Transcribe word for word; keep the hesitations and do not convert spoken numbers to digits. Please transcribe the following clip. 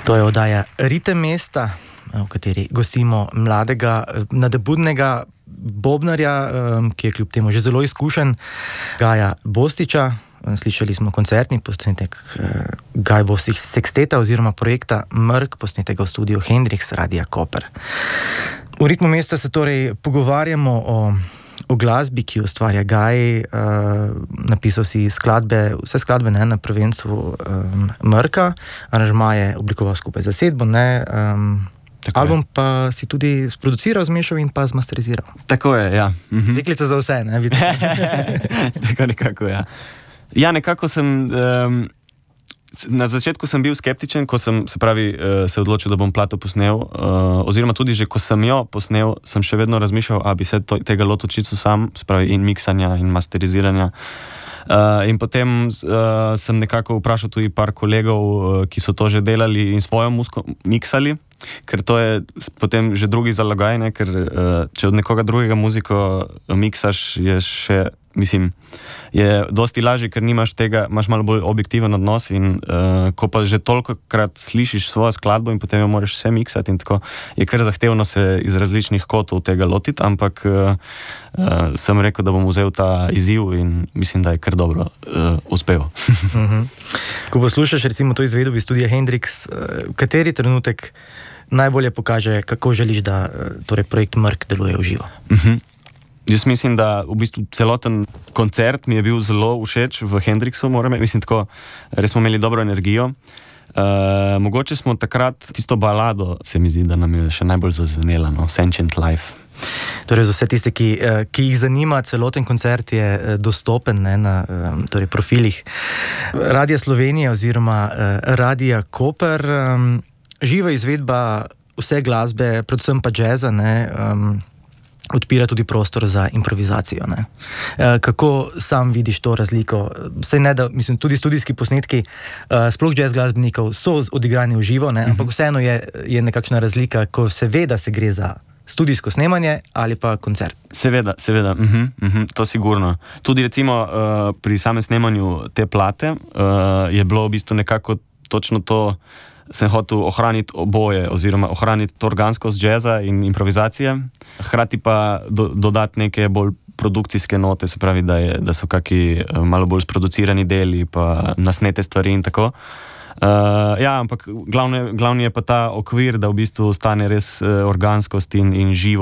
To je oddaja Ritem mesta, v kateri gostimo mladega, nadebudnega bobnarja, ki je kljub temu že zelo izkušen, Gaja Bostiča. Slišali smo koncertni posnetek Gaj Bostič Sexteta oziroma projekta Mrk, posnetega v studiu Hendrix Radia Koper. V Ritmu mesta se torej pogovarjamo o o glasbi, ki jo ustvarja Gaj. Uh, napisal si skladbe, vse skladbe ne, na prvenstvu um, Mrka, aranžma je oblikoval skupaj z zasedbo, ne, um, album je. Pa si tudi sproduciral, zmešal in pa zmasteriziral. Tako je, ja. Mhm. Deklica za vse, ne, vidim. Tako nekako, ja. Ja, nekako sem... Um, Na začetku sem bil skeptičen, ko sem se pravi se odločil, da bom plato posnel, oziroma tudi že ko sem jo posnel, sem še vedno razmišljal, a bi se to, tega lotil čisto sam, se pravi in miksanja in masteriziranja. Uh, in potem uh, sem nekako vprašal tudi par kolegov, uh, ki so to že delali in svojo muziko miksali, ker to je potem že drugi zalogaj, ne? Ker uh, če od nekoga drugega muziko miksaš, je še, mislim, je dosti lažje, ker nimaš tega, imaš malo bolj objektiven odnos in uh, ko pa že tolikokrat slišiš svojo skladbo in potem jo moraš vse miksati in tako, je kar zahtevno se iz različnih kotov tega lotiti, ampak uh, uh, sem rekel, da bom vzel ta izziv in mislim, da je kar dobro uh, uspel. uh-huh. Ko poslušaš recimo to izvedbo iz studia Hendrix, uh, kateri trenutek najbolje pokaže, kako želiš, da uh, torej projekt Mrk deluje v živo? Uh-huh. Jaz mislim, da v bistvu celoten koncert mi je bil zelo všeč v Hendrixu, moram, mislim tako, res smo imeli dobro energijo. Uh, mogoče smo takrat tisto balado, se mi zdi, da nam je še najbolj zazvenela, no, Sentient Life. Torej za vse tiste, ki, ki jih zanima, celoten koncert je dostopen, ne, na torej profilih Radia Slovenije oziroma Radia Koper. Živa izvedba vse glasbe, predvsem pa džeza, ne, um, odpira tudi prostor za improvizacijo. Ne. Kako sam vidiš to razliko? Saj ne, da, mislim, tudi studijski posnetki, sploh jazz glasbenikov so odigrani v živo, ne, ampak vseeno je, je nekakšna razlika, ko se ve, da se gre za studijsko snemanje ali pa koncert. Seveda, seveda, uh-huh, uh-huh, to sigurno. Tudi recimo uh, pri samem snemanju te plate uh, je bilo v bistvu nekako točno to, sem hotel ohraniti oboje, oziroma ohraniti to organskost džeza in improvizacije, hkrati pa do, dodati neke bolj produkcijske note, se pravi, da, je, da so kaki malo bolj sproducirani deli, pa nasnete stvari in tako. Uh, ja, ampak glavne, glavni je pa ta okvir, da v bistvu ostane res uh, organskost in, in živo.